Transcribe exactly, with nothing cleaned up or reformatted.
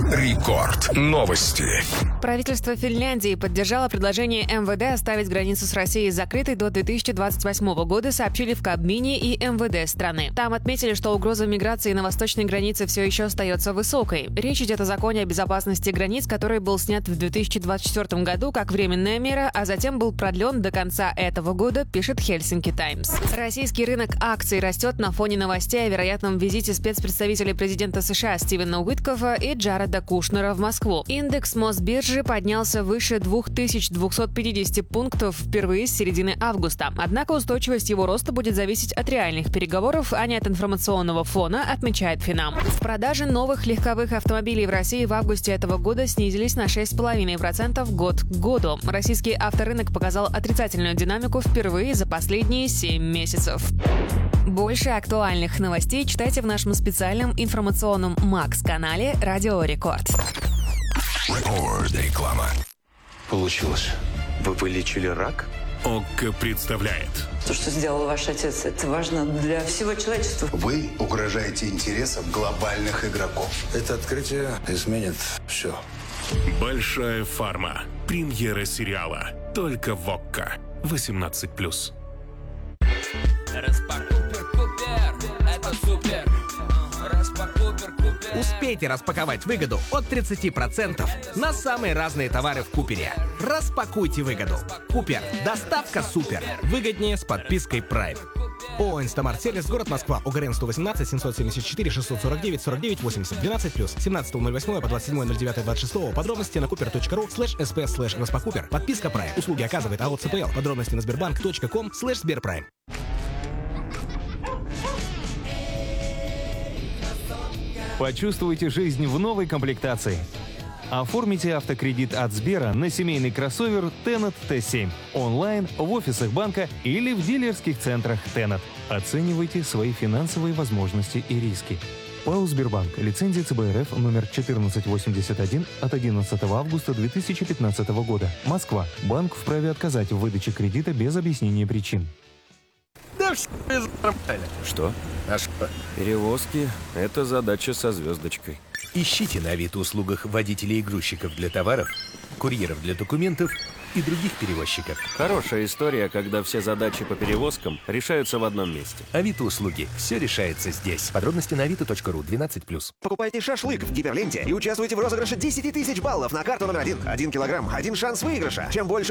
Рекорд. Новости. Правительство Финляндии поддержало предложение эм вэ дэ оставить границу с Россией закрытой до две тысячи двадцать восьмого года, сообщили в Кабмине и эм вэ дэ страны. Там отметили, что угроза миграции на восточной границе все еще остается высокой. Речь идет о законе о безопасности границ, который был снят в две тысячи двадцать четвёртом году как временная мера, а затем был продлен до конца этого года, пишет Хельсинки Таймс. Российский рынок акций растет на фоне новостей о вероятном визите спецпредставителей президента США Стивена Уиткофа и Джареда Кушнера в Москву. Индекс Мосбиржи поднялся выше две тысячи двести пятьдесят пунктов впервые с середины августа. Однако устойчивость его роста будет зависеть от реальных переговоров, а не от информационного фона, отмечает Финам. Продажи новых легковых автомобилей в России в августе этого года снизились на шесть целых пять десятых процента год к году. Российский авторынок показал отрицательную динамику впервые за последние семь месяцев. Больше актуальных новостей читайте в нашем специальном информационном Макс-канале «Радио Рекорд». Реклама. Получилось. Вы вылечили рак? ОККО представляет. То, что сделал ваш отец, это важно для всего человечества. Вы угрожаете интересам глобальных игроков. Это открытие изменит все. Большая фарма. Премьера сериала. Только в ОККО. восемнадцать плюс. Успейте распаковать выгоду от тридцати процентов на самые разные товары в Купере. Распакуйте выгоду. Купер. Доставка супер. Выгоднее с подпиской Prime. ООО «Инстамарт Сервис», город Москва, ОГРН сто восемнадцать семьсот семьдесят четыре шестьсот сорок девять сорок девять восемьдесят, двенадцать плюс, семнадцатого ноль восьмого по двадцать седьмое ноль девятое двадцать шестого. Подробности на купер точка ру слэш сп слэш распакупер. Подписка Prime. Услуги оказывает АО ЦПЛ. Подробности на сбербанк точка ком слэш сберпрайм. Почувствуйте жизнь в новой комплектации. Оформите автокредит от Сбера на семейный кроссовер Tennet тэ семь онлайн, в офисах банка или в дилерских центрах Tennet. Оценивайте свои финансовые возможности и риски. ПАО «Сбербанк». Лицензия ЦБ РФ номер четырнадцать восемьдесят один от одиннадцатого августа две тысячи пятнадцатого года. Москва. Банк вправе отказать в выдаче кредита без объяснения причин. Что? А что? Перевозки – это задача со звездочкой. Ищите на Авито-услугах водителей и грузчиков для товаров, курьеров для документов и других перевозчиков. Хорошая история, когда все задачи по перевозкам решаются в одном месте. Авито-услуги. Все решается здесь. Подробности на авито точка ру, двенадцать плюс. Покупайте шашлык в Гиперленте и участвуйте в розыгрыше десять тысяч баллов на карту номер один. Один килограмм, один шанс выигрыша. Чем больше